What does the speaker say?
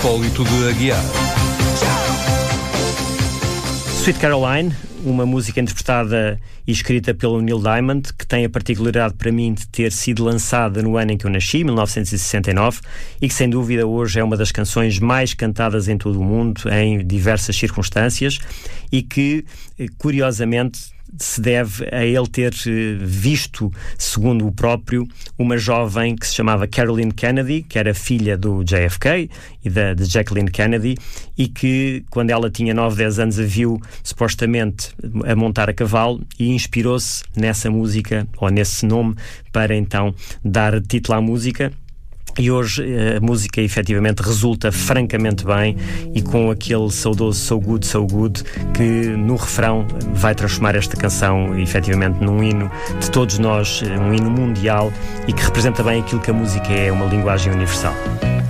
Hipólito de Aguiar. Sweet Caroline, uma música interpretada e escrita pelo Neil Diamond, que tem a particularidade para mim de ter sido lançada no ano em que eu nasci, 1969, e que sem dúvida hoje é uma das canções mais cantadas em todo o mundo, em diversas circunstâncias, e que, curiosamente, se deve a ele ter visto, segundo o próprio, uma jovem que se chamava Caroline Kennedy, que era filha do JFK e de Jacqueline Kennedy, e que, quando ela tinha 9, 10 anos, a viu supostamente a montar a cavalo e inspirou-se nessa música, ou nesse nome, para então dar título à música. E hoje a música efetivamente resulta francamente bem, e com aquele saudoso So Good, So Good, que no refrão vai transformar esta canção efetivamente num hino de todos nós, um hino mundial, e que representa bem aquilo que a música é, uma linguagem universal.